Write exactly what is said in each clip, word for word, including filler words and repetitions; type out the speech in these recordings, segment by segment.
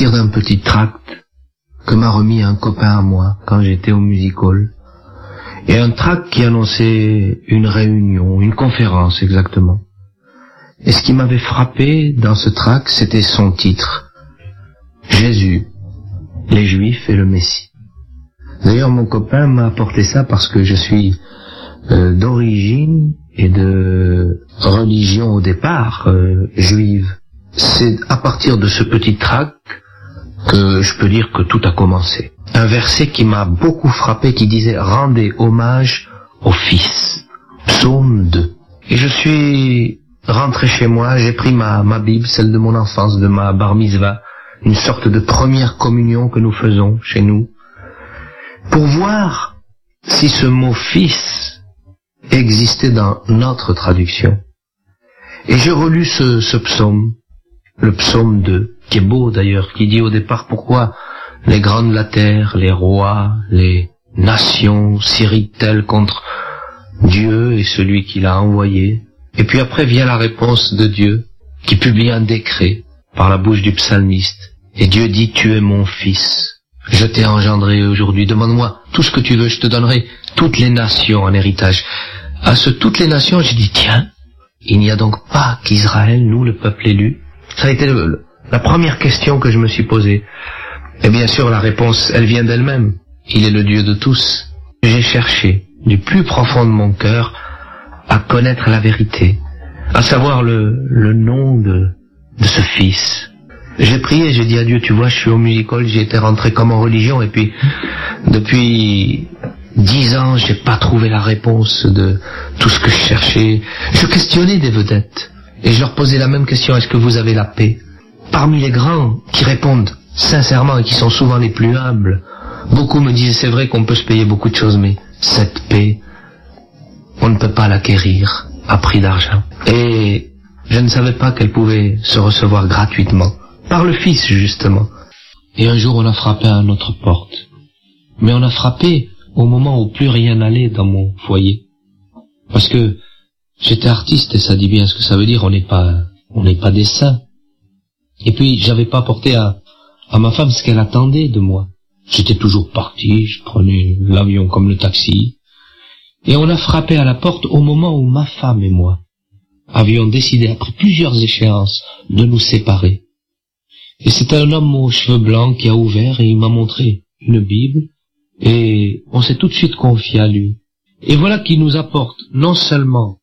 partir d'un petit tract que m'a remis un copain à moi quand j'étais au music hall. Et un tract qui annonçait une réunion, une conférence exactement. Et ce qui m'avait frappé dans ce tract, c'était son titre. Jésus, les Juifs et le Messie. D'ailleurs, mon copain m'a apporté ça parce que je suis euh, d'origine et de religion au départ euh, juive. C'est à partir de ce petit tract que je peux dire que tout a commencé. Un verset qui m'a beaucoup frappé qui disait « Rendez hommage au Fils ». Psaume deux. Et je suis rentré chez moi, j'ai pris ma, ma Bible, celle de mon enfance, de ma bar mitzvah, une sorte de première communion que nous faisons chez nous, pour voir si ce mot « Fils » existait dans notre traduction. Et j'ai relu ce, ce psaume, le psaume deux, qui est beau d'ailleurs, qui dit au départ pourquoi les grands de la terre, les rois, les nations s'irritent-elles contre Dieu et celui qui l'a envoyé. Et puis après vient la réponse de Dieu, qui publie un décret par la bouche du psalmiste. Et Dieu dit, tu es mon fils. Je t'ai engendré aujourd'hui. Demande-moi tout ce que tu veux, je te donnerai toutes les nations en héritage. À ce toutes les nations, j'ai dit, tiens, il n'y a donc pas qu'Israël, nous, le peuple élu. Ça a été le, le, la première question que je me suis posée. Et bien sûr, la réponse, elle vient d'elle-même. Il est le Dieu de tous. J'ai cherché, du plus profond de mon cœur, à connaître la vérité, à savoir le, le nom de, de ce fils. J'ai prié, j'ai dit à Dieu, tu vois, je suis au music hall, j'ai été rentré comme en religion, et puis, depuis dix ans, j'ai pas trouvé la réponse de tout ce que je cherchais. Je questionnais des vedettes, et je leur posais la même question, est-ce que vous avez la paix? Parmi les grands qui répondent sincèrement et qui sont souvent les plus humbles, beaucoup me disaient, c'est vrai qu'on peut se payer beaucoup de choses, mais cette paix, on ne peut pas l'acquérir à prix d'argent. Et je ne savais pas qu'elle pouvait se recevoir gratuitement, par le Fils justement. Et un jour on a frappé à notre porte. Mais on a frappé au moment où plus rien n'allait dans mon foyer. Parce que j'étais artiste et ça dit bien ce que ça veut dire, on n'est pas, on n'est pas des saints. Et puis j'avais pas apporté à, à ma femme ce qu'elle attendait de moi. J'étais toujours parti, je prenais l'avion comme le taxi. Et on a frappé à la porte au moment où ma femme et moi avions décidé, après plusieurs échéances, de nous séparer. Et c'était un homme aux cheveux blancs qui a ouvert et il m'a montré une Bible et on s'est tout de suite confié à lui. Et voilà qu'il nous apporte non seulement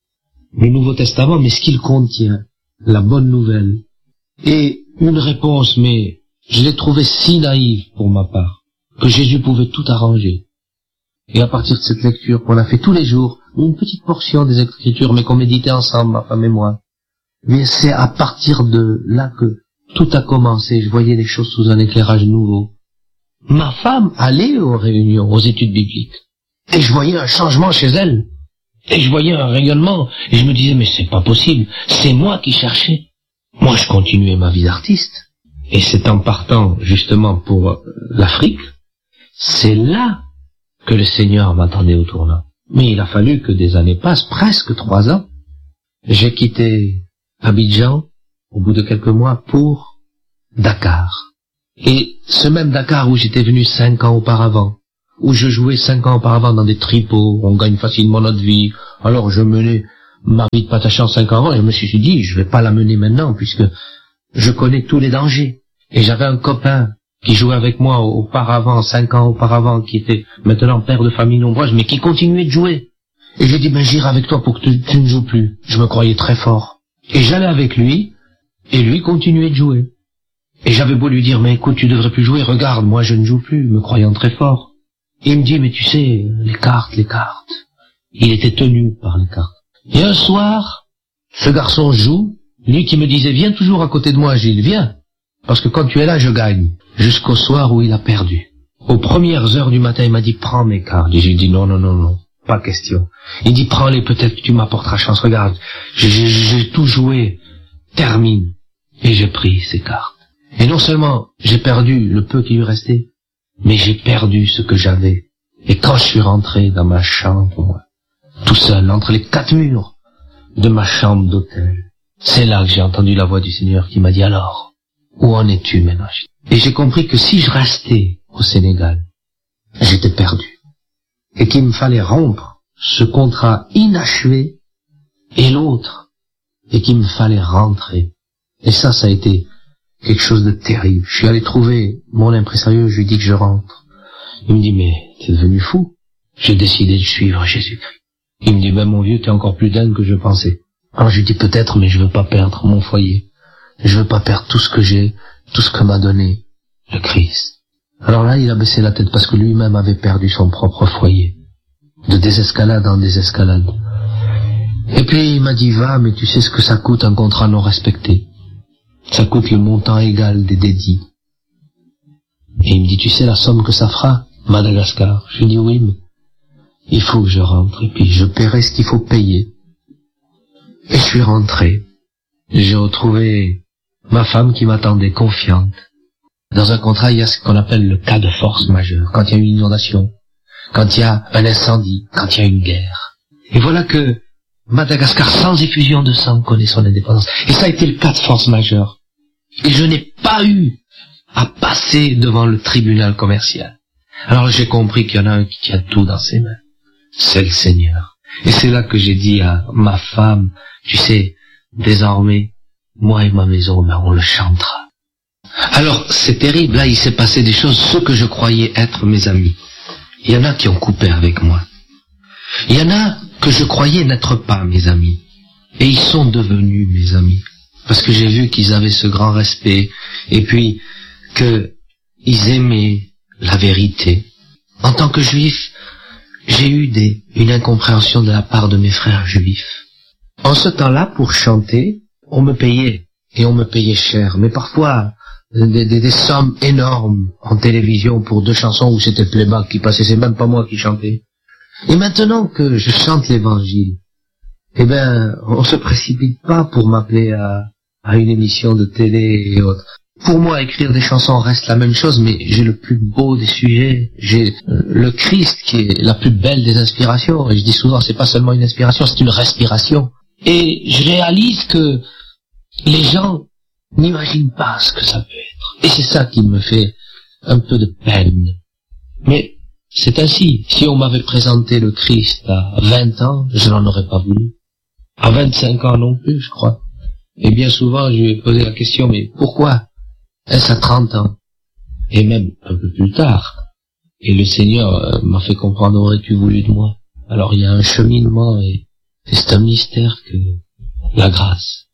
le Nouveau Testament, mais ce qu'il contient, la bonne nouvelle. Et une réponse, mais je l'ai trouvée si naïve pour ma part, que Jésus pouvait tout arranger. Et à partir de cette lecture qu'on a fait tous les jours, une petite portion des Écritures, mais qu'on méditait ensemble, ma femme et moi, mais c'est à partir de là que tout a commencé. Je voyais les choses sous un éclairage nouveau. Ma femme allait aux réunions, aux études bibliques, et je voyais un changement chez elle, et je voyais un rayonnement, et je me disais, mais c'est pas possible, c'est moi qui cherchais. Moi, je continuais ma vie d'artiste, et c'est en partant justement pour l'Afrique, c'est là que le Seigneur m'attendait au tournant. Mais il a fallu que des années passent, presque trois ans. J'ai quitté Abidjan, au bout de quelques mois, pour Dakar. Et ce même Dakar où j'étais venu cinq ans auparavant, où je jouais cinq ans auparavant dans des tripots, on gagne facilement notre vie, alors je menais ma vie de patachant cinq ans avant, et je me suis dit, je vais pas la mener maintenant, puisque je connais tous les dangers. Et j'avais un copain qui jouait avec moi auparavant, cinq ans auparavant, qui était maintenant père de famille nombreuse, mais qui continuait de jouer. Et j'ai dit, ben j'irai avec toi pour que tu, tu ne joues plus. Je me croyais très fort. Et j'allais avec lui, et lui continuait de jouer. Et j'avais beau lui dire, mais écoute, tu devrais plus jouer, regarde, moi je ne joue plus, me croyant très fort. Et il me dit, mais tu sais, les cartes, les cartes. Il était tenu par les cartes. Et un soir, ce garçon joue, lui qui me disait, viens toujours à côté de moi, Gilles, viens. Parce que quand tu es là, je gagne. Jusqu'au soir où il a perdu. Aux premières heures du matin, il m'a dit, prends mes cartes. Et j'ai dit, non, non, non, non, pas question. Il dit, prends-les, peut-être que tu m'apporteras chance. Regarde, j'ai, j'ai, j'ai tout joué. Termine. Et j'ai pris ces cartes. Et non seulement j'ai perdu le peu qui lui restait, mais j'ai perdu ce que j'avais. Et quand je suis rentré dans ma chambre, tout seul, entre les quatre murs de ma chambre d'hôtel, c'est là que j'ai entendu la voix du Seigneur qui m'a dit, alors, où en es-tu maintenant? Et j'ai compris que si je restais au Sénégal, j'étais perdu. Et qu'il me fallait rompre ce contrat inachevé et l'autre, et qu'il me fallait rentrer. Et ça, ça a été quelque chose de terrible. Je suis allé trouver mon impresario, je lui dis que je rentre. Il me dit, mais t'es devenu fou. J'ai décidé de suivre Jésus-Christ. Il me dit, ben mon vieux, t'es encore plus dingue que je pensais. Alors je lui dis, peut-être, mais je veux pas perdre mon foyer. Je veux pas perdre tout ce que j'ai, tout ce que m'a donné le Christ. Alors là, il a baissé la tête parce que lui-même avait perdu son propre foyer. De désescalade en désescalade. Et puis il m'a dit, va, mais tu sais ce que ça coûte un contrat non respecté. Ça coûte le montant égal des dédits. Et il me dit, tu sais la somme que ça fera, Madagascar? Je lui dis, oui, mais il faut que je rentre, et puis je paierai ce qu'il faut payer. Et je suis rentré. J'ai retrouvé ma femme qui m'attendait confiante. Dans un contrat, il y a ce qu'on appelle le cas de force majeure, quand il y a une inondation, quand il y a un incendie, quand il y a une guerre. Et voilà que Madagascar, sans effusion de sang, connaît son indépendance. Et ça a été le cas de force majeure. Et je n'ai pas eu à passer devant le tribunal commercial. Alors j'ai compris qu'il y en a un qui tient tout dans ses mains. C'est le Seigneur. Et c'est là que j'ai dit à ma femme, tu sais, désormais, moi et ma maison, ben, on le chantera. Alors, c'est terrible, là, il s'est passé des choses, ceux que je croyais être mes amis. Il y en a qui ont coupé avec moi. Il y en a que je croyais n'être pas mes amis. Et ils sont devenus mes amis. Parce que j'ai vu qu'ils avaient ce grand respect, et puis qu'ils aimaient la vérité. En tant que juif, j'ai eu des, une incompréhension de la part de mes frères juifs. En ce temps-là, pour chanter, on me payait, et on me payait cher, mais parfois des, des, des sommes énormes en télévision pour deux chansons où c'était playback qui passait, c'est même pas moi qui chantais. Et maintenant que je chante l'évangile, eh ben, on se précipite pas pour m'appeler à, à une émission de télé et autres. Pour moi, écrire des chansons reste la même chose, mais j'ai le plus beau des sujets. J'ai le Christ qui est la plus belle des inspirations. Et je dis souvent, c'est pas seulement une inspiration, c'est une respiration. Et je réalise que les gens n'imaginent pas ce que ça peut être. Et c'est ça qui me fait un peu de peine. Mais c'est ainsi. Si on m'avait présenté le Christ à vingt ans, je n'en aurais pas voulu. À vingt-cinq ans non plus, je crois. Et bien souvent, je lui ai posé la question, mais pourquoi est-ce à trente ans? Et même un peu plus tard. Et le Seigneur euh, m'a fait comprendre, aurais-tu voulu de moi? Alors il y a un cheminement et c'est un mystère que la grâce.